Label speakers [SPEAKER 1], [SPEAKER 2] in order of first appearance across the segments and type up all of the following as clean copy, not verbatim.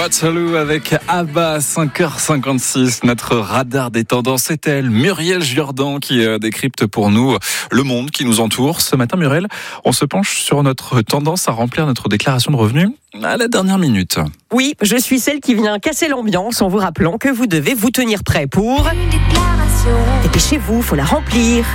[SPEAKER 1] Waterloo avec Abba, 5h56. Notre radar des tendances, c'est elle, Muriel Jourdan, qui décrypte pour nous le monde qui nous entoure. Ce matin, Muriel, on se penche sur notre tendance à remplir notre déclaration de revenus à la dernière minute.
[SPEAKER 2] Oui, je suis celle qui vient casser l'ambiance en vous rappelant que vous devez vous tenir prêt pour... Dépêchez-vous, faut la remplir.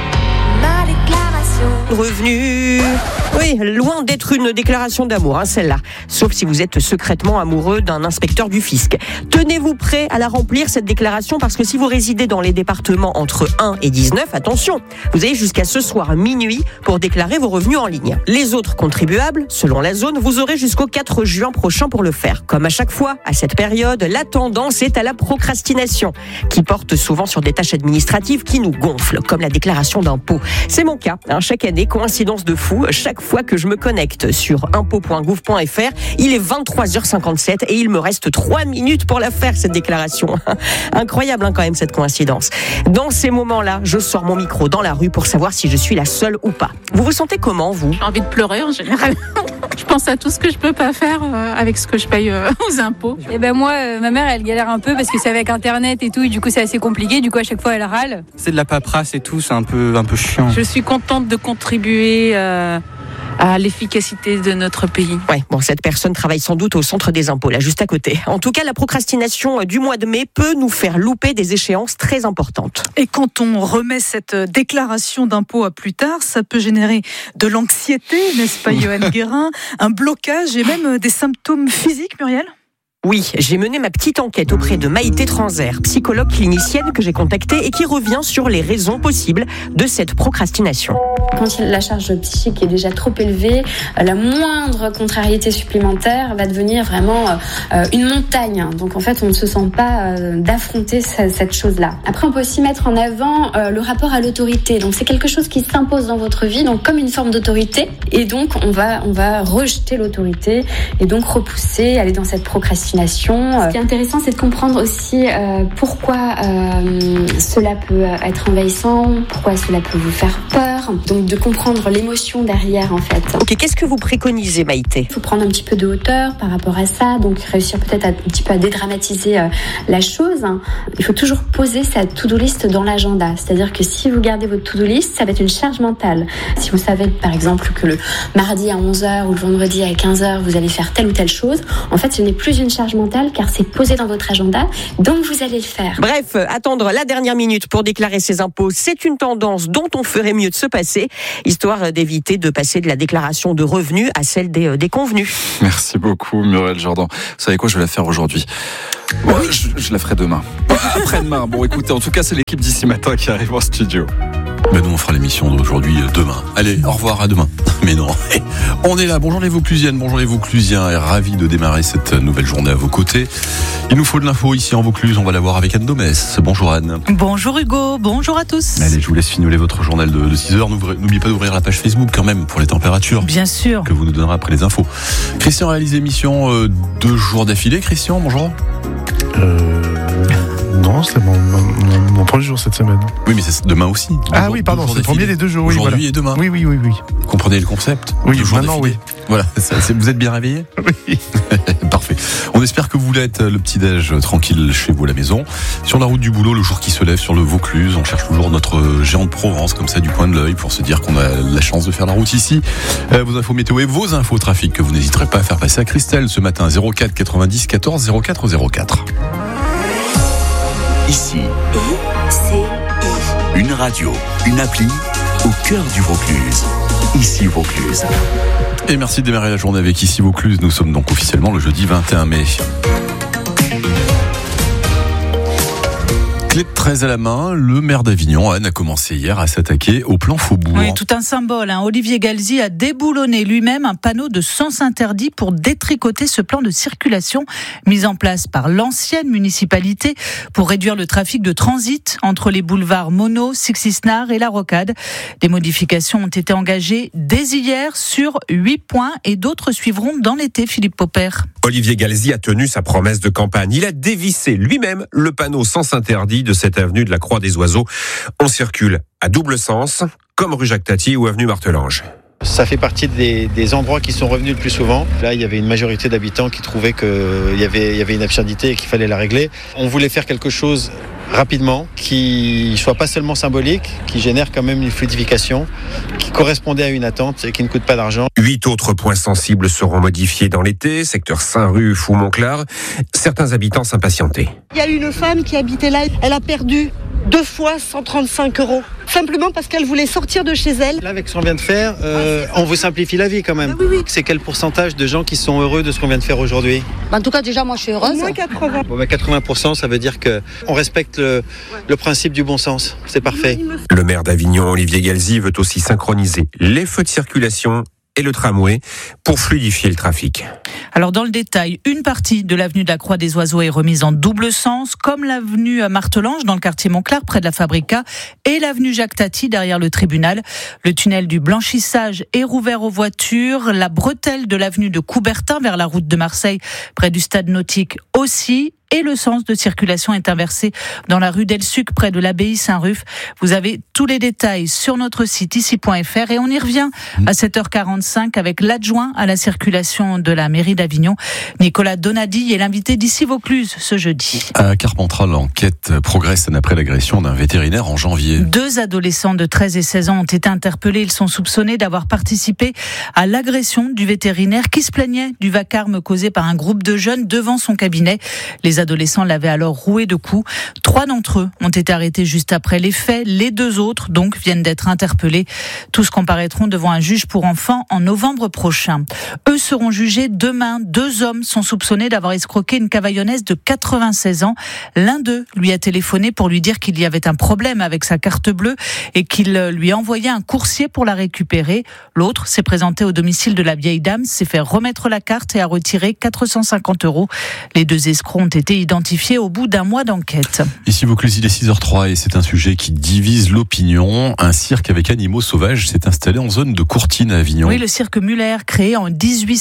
[SPEAKER 2] Ma déclaration. Revenu. Oui, loin d'être une déclaration d'amour, celle-là. Sauf si vous êtes secrètement amoureux d'un inspecteur du fisc. Tenez-vous prêt à la remplir, cette déclaration, parce que si vous résidez dans les départements entre 1 et 19, attention, vous avez jusqu'à ce soir minuit pour déclarer vos revenus en ligne. Les autres contribuables, selon la zone, vous aurez jusqu'au 4 juin prochain pour le faire. Comme à chaque fois, à cette période, la tendance est à la procrastination, qui porte souvent sur des tâches administratives qui nous gonflent, comme la déclaration d'impôt. C'est mon cas. Chaque année, coïncidence de fou, chaque fois que je me connecte sur impôt.gouv.fr, il est 23h57 et il me reste 3 minutes pour la faire, cette déclaration. Incroyable quand même cette coïncidence. Dans ces moments-là, je sors mon micro dans la rue pour savoir si je suis la seule ou pas. Vous vous sentez comment, vous ?
[SPEAKER 3] J'ai envie de pleurer en général. Je pense à tout ce que je peux pas faire avec ce que je paye aux impôts.
[SPEAKER 4] Et moi, ma mère, elle galère un peu parce que c'est avec Internet et tout, et du coup c'est assez compliqué. Du coup, à chaque fois, elle râle.
[SPEAKER 5] C'est de la paperasse et tout, c'est un peu chiant.
[SPEAKER 3] Je suis contente de contribuer à l'efficacité de notre pays.
[SPEAKER 2] Ouais, cette personne travaille sans doute au centre des impôts, là, juste à côté. En tout cas, la procrastination du mois de mai peut nous faire louper des échéances très importantes.
[SPEAKER 6] Et quand on remet cette déclaration d'impôt à plus tard, ça peut générer de l'anxiété, n'est-ce pas, Johan Guérin, un blocage et même des symptômes physiques, Muriel ?
[SPEAKER 2] Oui, j'ai mené ma petite enquête auprès de Maïté Transer, psychologue clinicienne que j'ai contactée et qui revient sur les raisons possibles de cette procrastination.
[SPEAKER 7] Quand la charge psychique est déjà trop élevée, la moindre contrariété supplémentaire va devenir vraiment une montagne. Donc en fait, on ne se sent pas d'affronter cette chose-là. Après, on peut aussi mettre en avant le rapport à l'autorité. Donc c'est quelque chose qui s'impose dans votre vie, donc comme une forme d'autorité. Et donc on va rejeter l'autorité et donc repousser, aller dans cette procrastination. Ce qui est intéressant, c'est de comprendre aussi pourquoi cela peut être envahissant, pourquoi cela peut vous faire peur. Donc de comprendre l'émotion derrière, en fait.
[SPEAKER 2] Ok, qu'est-ce que vous préconisez, Maïté ?
[SPEAKER 7] Il faut prendre un petit peu de hauteur par rapport à ça, donc réussir peut-être un petit peu à dédramatiser la chose. Il faut toujours poser sa to-do list dans l'agenda. C'est-à-dire que si vous gardez votre to-do list, ça va être une charge mentale. Si vous savez, par exemple, que le mardi à 11h ou le vendredi à 15h, vous allez faire telle ou telle chose, en fait, ce n'est plus une charge mentale car c'est posé dans votre agenda, donc vous allez le faire.
[SPEAKER 2] Bref, attendre la dernière minute pour déclarer ses impôts, c'est une tendance dont on ferait mieux de se passer, histoire d'éviter de passer de la déclaration de revenus à celle des convenus.
[SPEAKER 1] Merci beaucoup, Muriel Jourdan. Vous savez quoi, je vais la faire aujourd'hui. Bon, je la ferai demain. Après-demain. Bon, écoutez, en tout cas, c'est l'équipe d'ici matin qui arrive en studio.
[SPEAKER 8] Ben nous on fera l'émission d'aujourd'hui demain. Allez, au revoir, à demain. Mais non, on est là. Bonjour les Vauclusiennes, bonjour les Vauclusiens, et ravi de démarrer cette nouvelle journée à vos côtés. Il nous faut de l'info ici en Vaucluse, on va la voir avec Anne Domès. Bonjour Anne.
[SPEAKER 6] Bonjour Hugo, bonjour à tous.
[SPEAKER 8] Allez, je vous laisse fignoler votre journal de 6h. N'oubliez pas d'ouvrir la page Facebook quand même pour les températures.
[SPEAKER 6] Bien sûr. Que
[SPEAKER 8] vous nous donnerez après les infos. Christian réalise l'émission 2 jours d'affilée. Christian, bonjour.
[SPEAKER 9] Non, c'est mon premier jour cette semaine.
[SPEAKER 8] Oui, mais c'est demain aussi.
[SPEAKER 9] Oui, pardon, c'est le premier des 2 jours.
[SPEAKER 8] Aujourd'hui
[SPEAKER 9] oui, voilà.
[SPEAKER 8] et demain.
[SPEAKER 9] Oui.
[SPEAKER 8] Vous comprenez le concept ?
[SPEAKER 9] Oui, maintenant oui.
[SPEAKER 8] Voilà, vous êtes bien réveillés ?
[SPEAKER 9] Oui.
[SPEAKER 8] Parfait. On espère que vous voulez être le petit-déj tranquille chez vous à la maison. Sur la route du boulot, le jour qui se lève sur le Vaucluse, on cherche toujours notre géant de Provence, comme ça du coin de l'œil, pour se dire qu'on a la chance de faire la route ici. Vos infos météo et vos infos trafic que vous n'hésiterez pas à faire passer à Christelle ce matin, 04 90 14 04 04.
[SPEAKER 10] Ici, une radio, une appli au cœur du Vaucluse. Ici Vaucluse.
[SPEAKER 8] Et merci de démarrer la journée avec Ici Vaucluse. Nous sommes donc officiellement le jeudi 21 mai. Clé de 13 à la main, le maire d'Avignon, Anne, a commencé hier à s'attaquer au plan Faubourg.
[SPEAKER 6] Oui, tout un symbole. Olivier Galzi a déboulonné lui-même un panneau de sens interdit pour détricoter ce plan de circulation mis en place par l'ancienne municipalité pour réduire le trafic de transit entre les boulevards Monod, Six-Isnard et La Rocade. Des modifications ont été engagées dès hier sur 8 points et d'autres suivront dans l'été, Philippe Popper.
[SPEAKER 11] Olivier Galzi a tenu sa promesse de campagne. Il a dévissé lui-même le panneau sens interdit de cette avenue de la Croix des Oiseaux. On circule à double sens, comme rue Jacques Tati ou avenue Martelange.
[SPEAKER 12] Ça fait partie des endroits qui sont revenus le plus souvent. Là, il y avait une majorité d'habitants qui trouvaient qu'il y avait une absurdité et qu'il fallait la régler. On voulait faire quelque chose rapidement, qui soit pas seulement symbolique, qui génère quand même une fluidification, qui correspondait à une attente et qui ne coûte pas d'argent.
[SPEAKER 11] 8 autres points sensibles seront modifiés dans l'été, secteur Saint-Ruf ou Montclar. Certains habitants s'impatientaient.
[SPEAKER 13] Il y a une femme qui habitait là, elle a perdu 2 fois 135 €. Simplement parce qu'elle voulait sortir de chez elle.
[SPEAKER 12] Là, avec ce qu'on vient de faire, on vous simplifie la vie quand même.
[SPEAKER 13] Oui.
[SPEAKER 12] C'est quel pourcentage de gens qui sont heureux de ce qu'on vient de faire aujourd'hui ?
[SPEAKER 14] En tout cas, déjà, moi, je suis heureuse.
[SPEAKER 13] Au moins 80.
[SPEAKER 12] 80%, ça veut dire qu'on respecte le principe du bon sens. C'est parfait.
[SPEAKER 11] Le maire d'Avignon, Olivier Galzi, veut aussi synchroniser les feux de circulation et le tramway pour fluidifier le trafic.
[SPEAKER 6] Alors dans le détail, une partie de l'avenue de la Croix des Oiseaux est remise en double sens, comme l'avenue Martelange dans le quartier Montclar près de la Fabrica et l'avenue Jacques Tati derrière le tribunal. Le tunnel du Blanchissage est rouvert aux voitures. La bretelle de l'avenue de Coubertin vers la route de Marseille près du stade nautique aussi. Et le sens de circulation est inversé dans la rue d'Elsuc près de l'abbaye Saint-Ruf. Vous avez tous les détails sur notre site ici.fr et on y revient à 7h45 avec l'adjoint à la circulation de la mairie d'Avignon, Nicolas Donadi, est l'invité d'Ici Vaucluse ce jeudi.
[SPEAKER 8] À Carpentras, l'enquête progresse après l'agression d'un vétérinaire en janvier.
[SPEAKER 6] 2 adolescents de 13 et 16 ans ont été interpellés. Ils sont soupçonnés d'avoir participé à l'agression du vétérinaire qui se plaignait du vacarme causé par un groupe de jeunes devant son cabinet. Les adolescents l'avaient alors roué de coups. 3 d'entre eux ont été arrêtés juste après les faits. Les 2 autres, donc, viennent d'être interpellés. Tous comparaîtront devant un juge pour enfants en novembre prochain. Eux seront jugés demain. 2 hommes sont soupçonnés d'avoir escroqué une cavaillonnaise de 96 ans. L'un d'eux lui a téléphoné pour lui dire qu'il y avait un problème avec sa carte bleue et qu'il lui envoyait un coursier pour la récupérer. L'autre s'est présenté au domicile de la vieille dame, s'est fait remettre la carte et a retiré 450 €. Les 2 escrocs ont été identifiés au bout d'un mois d'enquête.
[SPEAKER 8] Ici Vaucluse, il est 6h03 et c'est un sujet qui divise l'opinion. Un cirque avec animaux sauvages s'est installé en zone de Courtine à Avignon.
[SPEAKER 6] Oui, le cirque Muller, créé en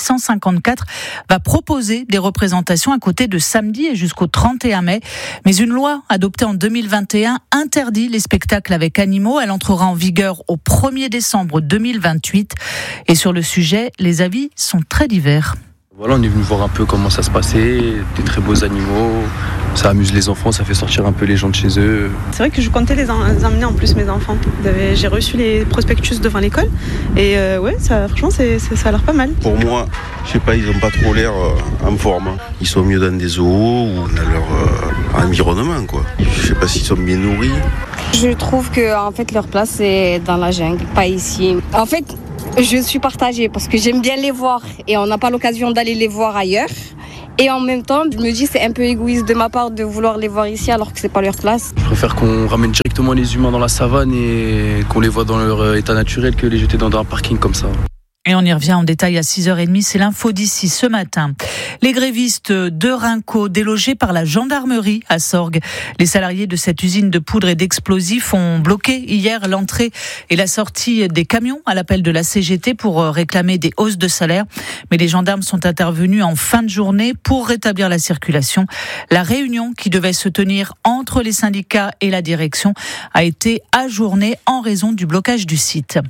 [SPEAKER 6] 1854, va proposer des représentations à côté de samedi et jusqu'au 31 mai. Mais une loi adoptée en 2021 interdit les spectacles avec animaux. Elle entrera en vigueur au 1er décembre 2028. Et sur le sujet, les avis sont très divers.
[SPEAKER 5] Voilà, on est venu voir un peu comment ça se passait, des très beaux animaux, ça amuse les enfants, ça fait sortir un peu les gens de chez eux.
[SPEAKER 15] C'est vrai que je comptais les emmener en plus, mes enfants. J'ai reçu les prospectus devant l'école et franchement ça a l'air pas mal.
[SPEAKER 16] Pour moi, je sais pas, ils ont pas trop l'air en forme. Ils sont mieux dans des zoos ou dans leur environnement, quoi. Je sais pas s'ils sont bien nourris.
[SPEAKER 14] Je trouve que en fait leur place c'est dans la jungle, pas ici. En fait, je suis partagée parce que j'aime bien les voir et on n'a pas l'occasion d'aller les voir ailleurs. Et en même temps, je me dis c'est un peu égoïste de ma part de vouloir les voir ici alors que c'est pas leur place.
[SPEAKER 5] Je préfère qu'on ramène directement les humains dans la savane et qu'on les voit dans leur état naturel que les jeter dans un parking comme ça.
[SPEAKER 6] Et on y revient en détail à 6h30, c'est l'info d'ici ce matin. Les grévistes de Rinco délogés par la gendarmerie à Sorgues. Les salariés de cette usine de poudre et d'explosifs ont bloqué hier l'entrée et la sortie des camions à l'appel de la CGT pour réclamer des hausses de salaire. Mais les gendarmes sont intervenus en fin de journée pour rétablir la circulation. La réunion qui devait se tenir entre les syndicats et la direction a été ajournée en raison du blocage du site.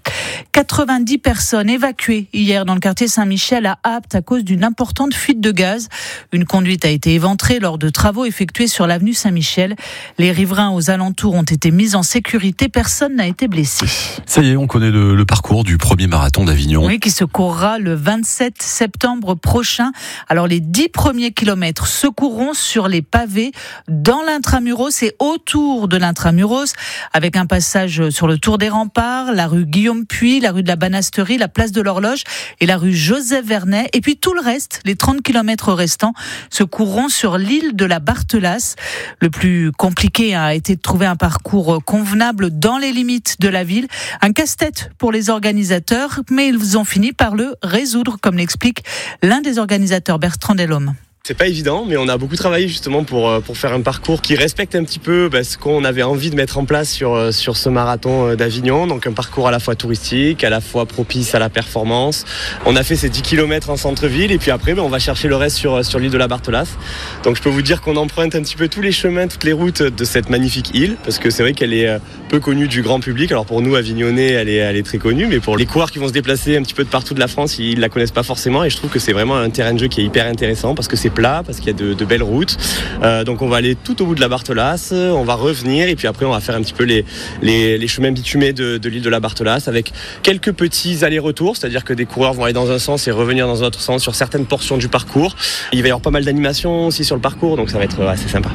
[SPEAKER 6] 90 personnes évacuées hier dans le quartier Saint-Michel à Apt à cause d'une importante fuite de gaz. Une conduite a été éventrée lors de travaux effectués sur l'avenue Saint-Michel. Les riverains aux alentours ont été mis en sécurité. Personne n'a été blessé.
[SPEAKER 8] Ça y est, on connaît le parcours du premier marathon d'Avignon.
[SPEAKER 6] Oui, qui se courra le 27 septembre prochain. Alors, les 10 premiers kilomètres se courront sur les pavés dans l'intramuros et autour de l'intramuros, avec un passage sur le Tour des Remparts, la rue Guillaume-Puy, la rue de la Banasterie, la place de l'Horloge et la rue Joseph Vernet. Et puis tout le reste, les 30 kilomètres restants, se courront sur l'île de la Barthelasse. Le plus compliqué a été de trouver un parcours convenable dans les limites de la ville. Un casse-tête pour les organisateurs, mais ils ont fini par le résoudre, comme l'explique l'un des organisateurs, Bertrand Delhomme.
[SPEAKER 17] C'est pas évident, mais on a beaucoup travaillé justement pour faire un parcours qui respecte un petit peu ce qu'on avait envie de mettre en place sur ce marathon d'Avignon. Donc un parcours à la fois touristique, à la fois propice à la performance. On a fait ces 10 km en centre-ville et puis après on va chercher le reste sur l'île de la Barthelasse. Donc je peux vous dire qu'on emprunte un petit peu tous les chemins, toutes les routes de cette magnifique île, parce que c'est vrai qu'elle est peu connue du grand public. Alors pour nous Avignonnais, elle est très connue, mais pour les coureurs qui vont se déplacer un petit peu de partout de la France, ils la connaissent pas forcément, et je trouve que c'est vraiment un terrain de jeu qui est hyper intéressant parce que c'est plat, parce qu'il y a de belles routes. Donc on va aller tout au bout de la Barthelasse, on va revenir et puis après on va faire un petit peu les chemins bitumés de l'île de la Barthelasse avec quelques petits allers-retours, c'est-à-dire que des coureurs vont aller dans un sens et revenir dans un autre sens sur certaines portions du parcours. Il va y avoir pas mal d'animations aussi sur le parcours, donc ça va être assez sympa.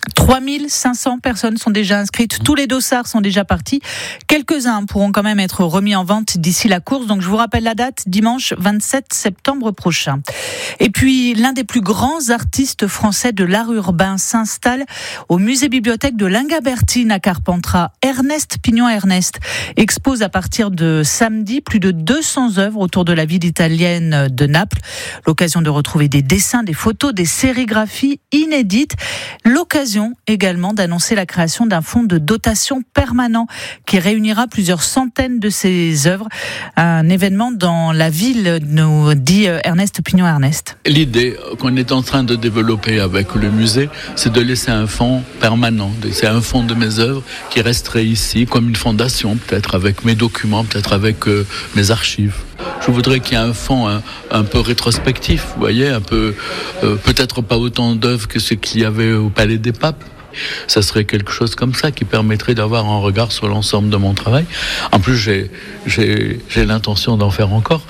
[SPEAKER 6] 3500 personnes sont déjà inscrites, tous les dossards sont déjà partis. Quelques-uns pourront quand même être remis en vente d'ici la course, donc je vous rappelle la date, dimanche 27 septembre prochain. Et puis, l'un des plus grands artistes français de l'art urbain s'installe au musée-bibliothèque de Lingabertine à Carpentras. Ernest Pignon-Ernest expose à partir de samedi plus de 200 œuvres autour de la ville italienne de Naples. L'occasion de retrouver des dessins, des photos, des sérigraphies inédites. L'occasion également d'annoncer la création d'un fonds de dotation permanent qui réunira plusieurs centaines de ces œuvres. Un événement dans la ville, nous dit Ernest Pignon-Ernest.
[SPEAKER 18] L'idée qu'on est en train de développer avec le musée, c'est de laisser un fonds permanent. C'est un fonds de mes œuvres qui resterait ici comme une fondation, peut-être avec mes documents, peut-être avec mes archives. Je voudrais qu'il y ait un fonds un peu rétrospectif, vous voyez, un peu, peut-être pas autant d'œuvres que ce qu'il y avait au Palais des Papes. Ça serait quelque chose comme ça qui permettrait d'avoir un regard sur l'ensemble de mon travail. En plus, j'ai l'intention d'en faire encore.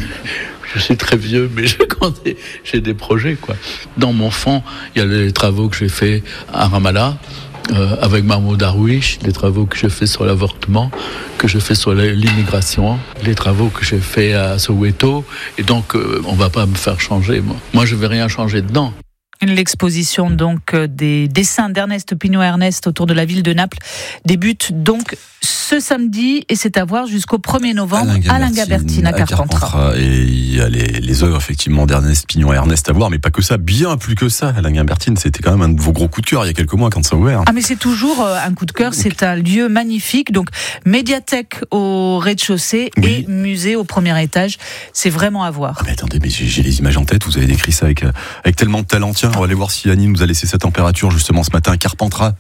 [SPEAKER 18] Je suis très vieux, mais j'ai des projets, quoi. Dans mon fond, il y a les travaux que j'ai faits à Ramallah, avec Mahmoud Darwish, les travaux que j'ai fait sur l'avortement, que j'ai fait sur l'immigration, les travaux que j'ai fait à Soweto, et donc on va pas me faire changer. Moi je vais rien changer dedans.
[SPEAKER 6] L'exposition donc des dessins d'Ernest Pignon-Ernest autour de la ville de Naples débute donc ce samedi et c'est à voir jusqu'au 1er novembre à Lingabertine à Carpentras.
[SPEAKER 8] Et il y a les œuvres effectivement d'Ernest Pignon-Ernest à voir, mais pas que ça, bien plus que ça. À Lingabertine, c'était quand même un de vos gros coups de cœur il y a quelques mois quand ça a ouvert.
[SPEAKER 6] Ah mais c'est toujours un coup de cœur, c'est un lieu magnifique. Donc médiathèque au rez-de-chaussée et musée au premier étage, c'est vraiment à voir.
[SPEAKER 8] Ah mais attendez, mais j'ai les images en tête, vous avez décrit ça avec tellement de talent. Tiens, on va aller voir si Annie nous a laissé sa température justement ce matin à Carpentras.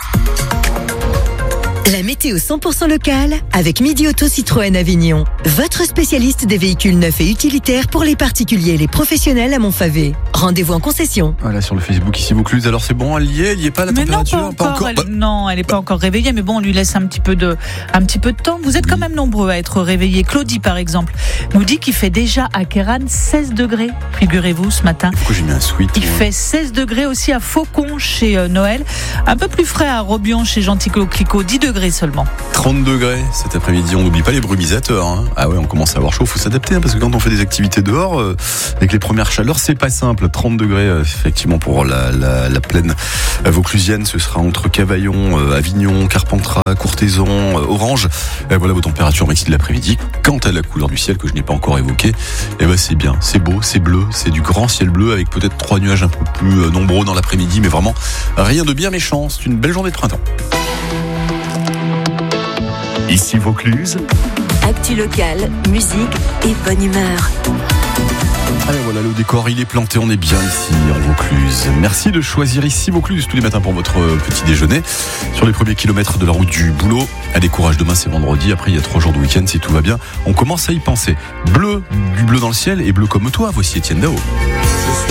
[SPEAKER 19] La météo 100% locale avec Midi Auto Citroën Avignon. Votre spécialiste des véhicules neufs et utilitaires pour les particuliers et les professionnels à Montfavet. Rendez-vous en concession.
[SPEAKER 8] Voilà, sur le Facebook ici Vaucluse. Alors c'est bon, elle y est pas la température?
[SPEAKER 6] Non, pas encore. Non, elle n'est pas encore réveillée, mais bon, on lui laisse un petit peu de temps. Vous êtes quand même nombreux à être réveillés. Claudie, par exemple, nous dit qu'il fait déjà à Kéran 16 degrés, figurez-vous, ce matin.
[SPEAKER 8] Pourquoi j'ai mis un sweat?
[SPEAKER 6] Il fait 16 degrés aussi à Faucon chez Noël. Un peu plus frais à Robion chez Gentil-Clicquot, 10 degrés seulement.
[SPEAKER 8] 30 degrés cet après-midi, on n'oublie pas les brumisateurs. Hein. Ah ouais, on commence à avoir chaud, faut s'adapter parce que quand on fait des activités dehors, avec les premières chaleurs, c'est pas simple. 30 degrés effectivement pour la plaine vauclusienne, ce sera entre Cavaillon, Avignon, Carpentras, Courthézon, Orange. Voilà vos températures maxi de l'après-midi. Quant à la couleur du ciel que je n'ai pas encore évoquée, c'est bien, c'est beau, c'est bleu, c'est du grand ciel bleu avec peut-être 3 nuages un peu plus nombreux dans l'après-midi, mais vraiment rien de bien méchant. C'est une belle journée de printemps.
[SPEAKER 10] Ici Vaucluse.
[SPEAKER 19] Actu locale, musique et bonne humeur.
[SPEAKER 8] Allez, voilà, le décor, il est planté, on est bien ici en Vaucluse. Merci de choisir ici Vaucluse tous les matins pour votre petit déjeuner. Sur les premiers kilomètres de la route du boulot. Allez, courage, demain c'est vendredi, après il y a 3 jours de week-end si tout va bien. On commence à y penser. Du bleu dans le ciel et bleu comme toi, voici Étienne Dao.